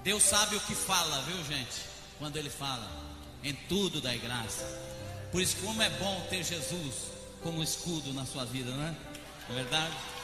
Deus sabe o que fala, viu, gente? Quando Ele fala, em tudo dai graça. Por isso, como é bom ter Jesus como escudo na sua vida, não é? Não é verdade?